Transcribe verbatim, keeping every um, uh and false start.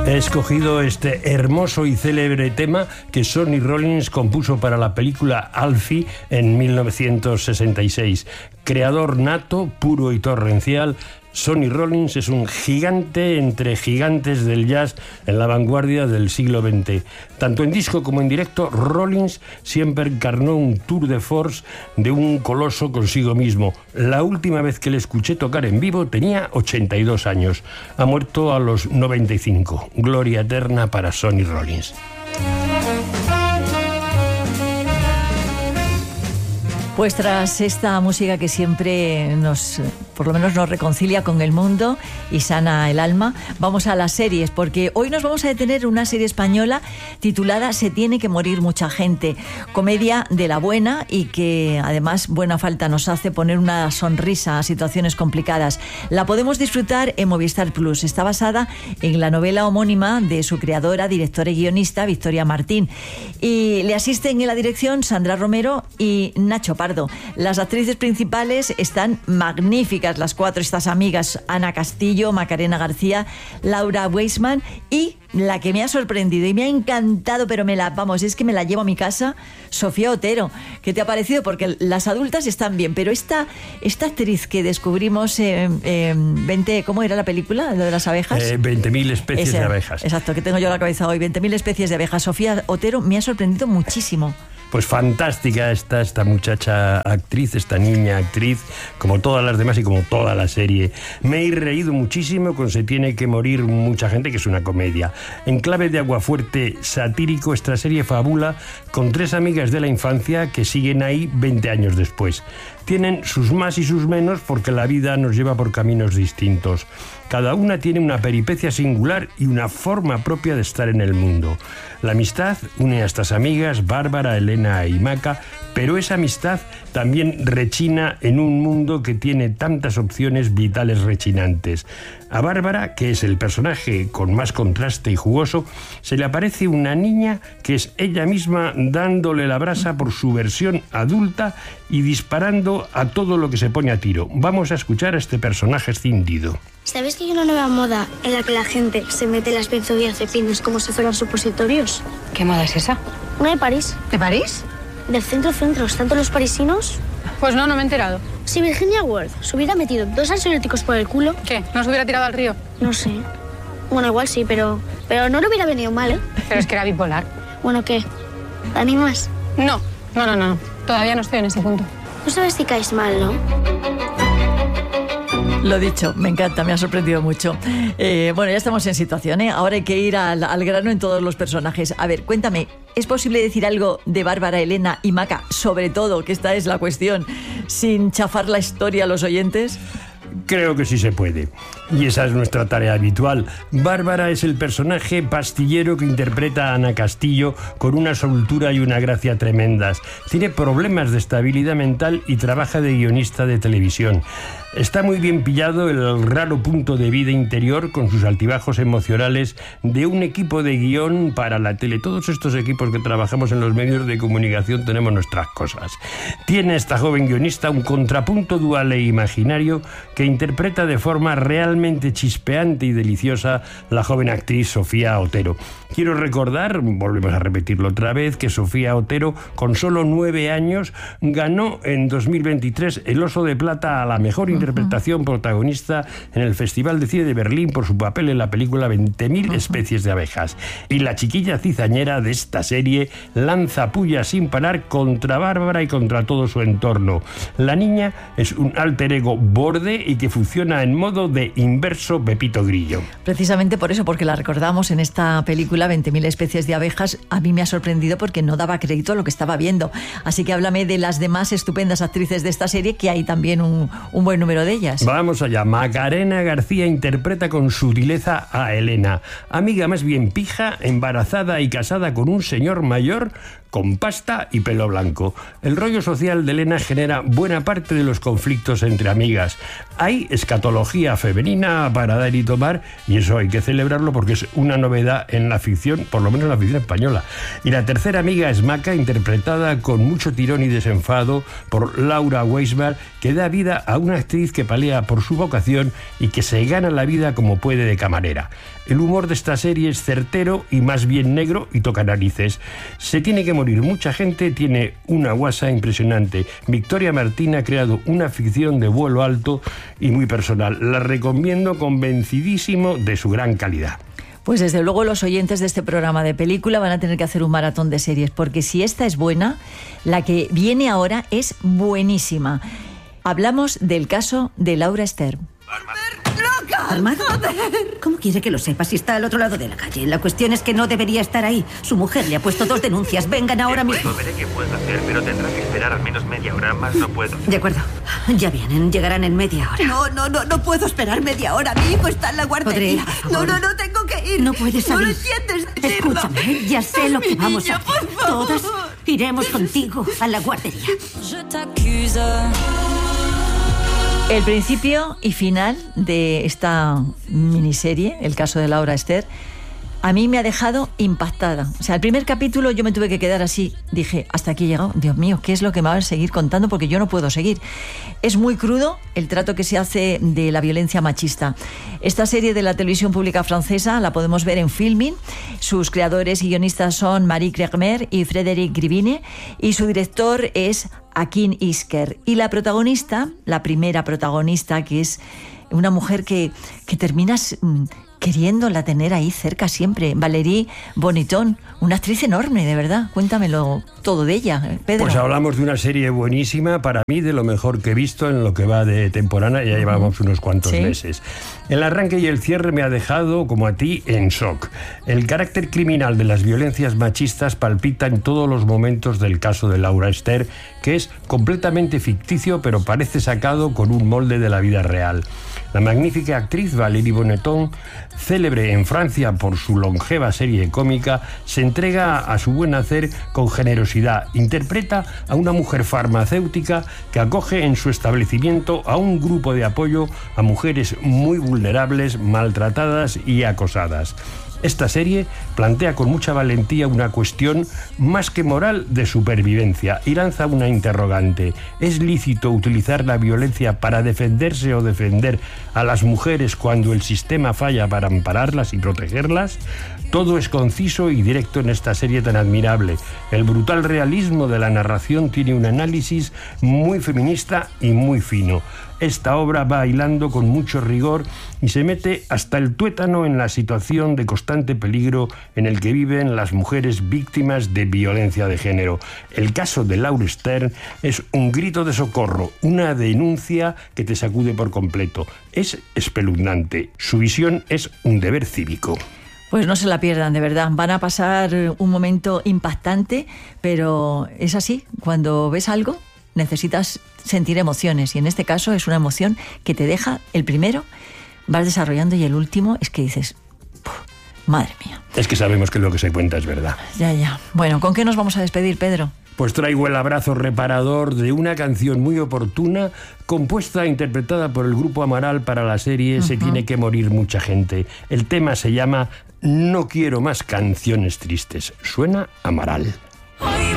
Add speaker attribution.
Speaker 1: He escogido este hermoso y célebre tema que Sonny Rollins compuso para la película Alfie en mil novecientos sesenta y seis. Creador nato, puro y torrencial, Sonny Rollins es un gigante entre gigantes del jazz en la vanguardia del siglo veinte. Tanto en disco como en directo, Rollins siempre encarnó un tour de force de un coloso consigo mismo. La última vez que le escuché tocar en vivo tenía ochenta y dos años. Ha muerto a los noventa y cinco. Gloria eterna para Sonny Rollins.
Speaker 2: Pues tras esta música que siempre nos, por lo menos nos reconcilia con el mundo y sana el alma, vamos a las series, porque hoy nos vamos a detener en una serie española titulada Se tiene que morir mucha gente, comedia de la buena y que además buena falta nos hace poner una sonrisa a situaciones complicadas. La podemos disfrutar en Movistar Plus. Está basada en la novela homónima de su creadora, directora y guionista Victoria Martín, y le asisten en la dirección Sandra Romero y Nacho Pardo. Las actrices principales están magníficas, las cuatro, estas amigas: Ana Castillo, Macarena García, Laura Weisman y la que me ha sorprendido y me ha encantado, pero me la, vamos, es que me la llevo a mi casa, Sofía Otero. ¿Qué te ha parecido? Porque las adultas están bien, pero esta, esta actriz que descubrimos eh, eh, veinte, ¿cómo era la película? ¿Lo de las abejas?
Speaker 1: Eh, veinte mil especies
Speaker 2: Ese,
Speaker 1: de abejas.
Speaker 2: Exacto, que tengo yo la cabeza hoy, veinte mil especies de abejas. Sofía Otero me ha sorprendido muchísimo.
Speaker 1: Pues fantástica está esta muchacha actriz, esta niña actriz, como todas las demás y como toda la serie. Me he reído muchísimo con Se tiene que morir mucha gente, que es una comedia. En clave de aguafuerte satírico, esta serie fabula con tres amigas de la infancia que siguen ahí veinte años después. Tienen sus más y sus menos porque la vida nos lleva por caminos distintos. Cada una tiene una peripecia singular y una forma propia de estar en el mundo. La amistad une a estas amigas, Bárbara, Elena y Maca, pero esa amistad también rechina en un mundo que tiene tantas opciones vitales rechinantes. A Bárbara, que es el personaje con más contraste y jugoso, se le aparece una niña que es ella misma dándole la brasa por su versión adulta y disparando a todo lo que se pone a tiro. Vamos a escuchar a este personaje escindido.
Speaker 3: ¿Sabes que hay una nueva moda en la que la gente se mete las benzodiazepinas como si fueran supositorios?
Speaker 4: ¿Qué moda es esa?
Speaker 3: Una de París.
Speaker 4: ¿De París?
Speaker 3: Del centro-centro. ¿Tanto los parisinos?
Speaker 4: Pues no, no me he enterado.
Speaker 3: Si Virginia Woolf se hubiera metido dos ansiolíticos por el culo...
Speaker 4: ¿Qué? ¿No se hubiera tirado al río?
Speaker 3: No sé. Bueno, igual sí, pero... Pero no le hubiera venido mal, ¿eh?
Speaker 4: Pero es que era bipolar.
Speaker 3: Bueno, ¿qué? ¿Te animas?
Speaker 4: No, no, no, no. Todavía no estoy en ese punto.
Speaker 3: No sabes si caes mal, ¿no?
Speaker 2: Lo dicho, me encanta, me ha sorprendido mucho. Eh, bueno, ya estamos en situación, ¿eh? Ahora hay que ir al, al grano en todos los personajes. A ver, cuéntame, ¿es posible decir algo de Bárbara, Elena y Maca? Sobre todo, que esta es la cuestión, sin chafar la historia a los oyentes.
Speaker 1: Creo que sí se puede. Y esa es nuestra tarea habitual. Bárbara es el personaje pastillero que interpreta a Ana Castillo con una soltura y una gracia tremendas. Tiene problemas de estabilidad mental y trabaja de guionista de televisión. Está muy bien pillado el raro punto de vida interior con sus altibajos emocionales de un equipo de guión para la tele. Todos estos equipos que trabajamos en los medios de comunicación tenemos nuestras cosas. Tiene esta joven guionista un contrapunto dual e imaginario que interpreta de forma realmente chispeante y deliciosa la joven actriz Sofía Otero. Quiero recordar, volvemos a repetirlo otra vez, que Sofía Otero, con solo nueve años, ganó en dos mil veintitrés el Oso de Plata a la mejor interpretación protagonista en el Festival de Cine de Berlín por su papel en la película veinte mil especies de abejas. Y la chiquilla cizañera de esta serie lanza puya sin parar contra Bárbara y contra todo su entorno. La niña es un alter ego borde y que funciona en modo de inverso Pepito Grillo.
Speaker 2: Precisamente por eso, porque la recordamos en esta película veinte mil especies de abejas, a mí me ha sorprendido porque no daba crédito a lo que estaba viendo. Así que háblame de las demás estupendas actrices de esta serie, que hay también un, un buen número de ellas.
Speaker 1: Vamos allá. Macarena García interpreta con sutileza a Elena, amiga más bien pija, embarazada y casada con un señor mayor con pasta y pelo blanco. El rollo social de Elena genera buena parte de los conflictos entre amigas. Hay escatología femenina para dar y tomar, y eso hay que celebrarlo porque es una novedad en la ficción, por lo menos en la ficción española. Y la tercera amiga es Maca, interpretada con mucho tirón y desenfado por Laura Weisberg, que da vida a una actriz que pelea por su vocación y que se gana la vida como puede de camarera. El humor de esta serie es certero y más bien negro y toca narices. Se tiene que morir mucha gente, tiene una guasa impresionante. Victoria Martín ha creado una ficción de vuelo alto y muy personal. La recomiendo convencidísimo de su gran calidad.
Speaker 2: Pues desde luego los oyentes de este programa de película van a tener que hacer un maratón de series, porque si esta es buena, la que viene ahora es buenísima. Hablamos del caso de Laura Ester.
Speaker 5: ¡Loca! ¿Armado? ¿Cómo quiere que lo sepa si está al otro lado de la calle? La cuestión es que no debería estar ahí. Su mujer le ha puesto dos denuncias. Vengan ahora mismo.
Speaker 6: Veré qué puedo hacer, pero tendrá que esperar al menos media hora. Más no puedo.
Speaker 5: De acuerdo. Ya vienen. Llegarán en media hora.
Speaker 7: No, no, no, no puedo esperar media hora. Mi hijo está en la guardería.
Speaker 5: Podré,
Speaker 7: no, no, no, tengo que ir.
Speaker 5: No puedes salir.
Speaker 7: No lo entiendes.
Speaker 5: Escúchame, ya sé
Speaker 7: Es
Speaker 5: lo que
Speaker 7: mi
Speaker 5: vamos
Speaker 7: niño,
Speaker 5: a hacer.
Speaker 7: por favor.
Speaker 5: Todas iremos contigo a la guardería.
Speaker 2: El principio y final de esta miniserie, el caso de Laura Ester, a mí me ha dejado impactada. O sea, el primer capítulo yo me tuve que quedar así. Dije, hasta aquí he llegado. Dios mío, ¿qué es lo que me va a seguir contando? Porque yo no puedo seguir. Es muy crudo el trato que se hace de la violencia machista. Esta serie de la televisión pública francesa la podemos ver en Filmin. Sus creadores y guionistas son Marie Kremer y Frédéric Grivine, y su director es Akin Isker. Y la protagonista, la primera protagonista, que es una mujer que, que terminas mmm, queriéndola tener ahí cerca siempre, Valérie Bonneton, una actriz enorme, de verdad. Cuéntamelo todo de ella, Pedro.
Speaker 1: Pues hablamos de una serie buenísima, para mí de lo mejor que he visto en lo que va de temporada, ya llevamos unos cuantos ¿Sí? meses. El arranque y el cierre me ha dejado, como a ti, en shock. El carácter criminal de las violencias machistas palpita en todos los momentos del caso de Laura Ester, que es completamente ficticio, pero parece sacado con un molde de la vida real. La magnífica actriz Valérie Bonneton, célebre en Francia por su longeva serie cómica, se entrega a su buen hacer con generosidad. Interpreta a una mujer farmacéutica que acoge en su establecimiento a un grupo de apoyo a mujeres muy vulnerables, maltratadas y acosadas. Esta serie plantea con mucha valentía una cuestión más que moral de supervivencia y lanza una interrogante. ¿Es lícito utilizar la violencia para defenderse o defender a las mujeres cuando el sistema falla para ampararlas y protegerlas? Todo es conciso y directo en esta serie tan admirable. El brutal realismo de la narración tiene un análisis muy feminista y muy fino. Esta obra va hilando con mucho rigor y se mete hasta el tuétano en la situación de constante peligro en el que viven las mujeres víctimas de violencia de género. El caso de Laura Ester es un grito de socorro, una denuncia que te sacude por completo. Es espeluznante. Su visión es un deber cívico.
Speaker 2: Pues no se la pierdan, de verdad. Van a pasar un momento impactante, pero es así. Cuando ves algo, necesitas sentir emociones, y en este caso es una emoción que te deja el primero, vas desarrollando, y el último es que dices, madre mía.
Speaker 1: Es que sabemos que lo que se cuenta es verdad.
Speaker 2: Ya, ya. Bueno, ¿con qué nos vamos a despedir, Pedro?
Speaker 1: Pues traigo el abrazo reparador de una canción muy oportuna, compuesta e interpretada por el Grupo Amaral para la serie uh-huh. Se tiene que morir mucha gente. El tema se llama No quiero más canciones tristes. Suena Amaral.